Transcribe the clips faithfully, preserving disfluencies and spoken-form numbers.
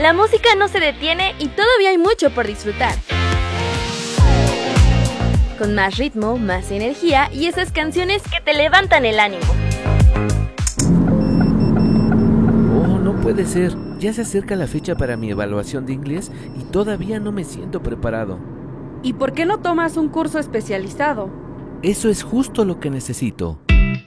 La música no se detiene y todavía hay mucho por disfrutar. Con más ritmo, más energía y esas canciones que te levantan el ánimo. Oh, no puede ser. Ya se acerca la fecha para mi evaluación de inglés y todavía no me siento preparado. ¿Y por qué no tomas un curso especializado? Eso es justo lo que necesito.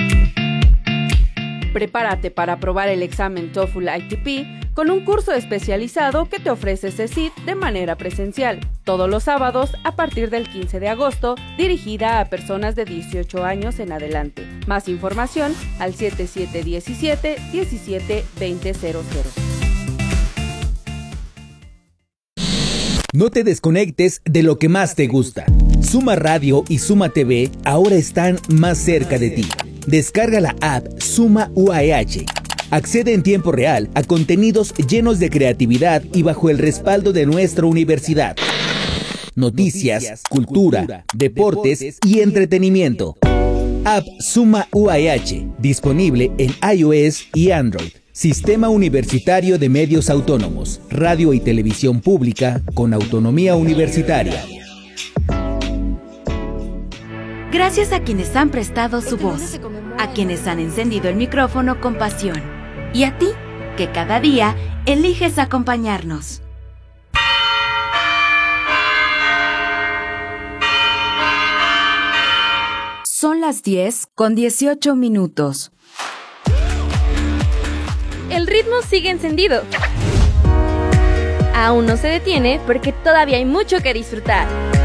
Prepárate para aprobar el examen TOEFL I T P con un curso especializado que te ofrece C E C I T de manera presencial, todos los sábados a partir del quince de agosto, dirigida a personas de dieciocho años en adelante. Más información al siete siete uno siete, uno siete dos cero cero cero. No te desconectes de lo que más te gusta. Suma Radio y Suma T V ahora están más cerca de ti. Descarga la app Suma U A E H. Accede en tiempo real a contenidos llenos de creatividad y bajo el respaldo de nuestra universidad. Noticias, cultura, deportes y entretenimiento. App Suma U A E H, disponible en iOS y Android. Sistema Universitario de Medios Autónomos, radio y televisión pública con autonomía universitaria. Gracias a quienes han prestado su voz, a quienes han encendido el micrófono con pasión, y a ti, que cada día eliges acompañarnos. Son las diez con dieciocho minutos. El ritmo sigue encendido. Aún no se detiene porque todavía hay mucho que disfrutar.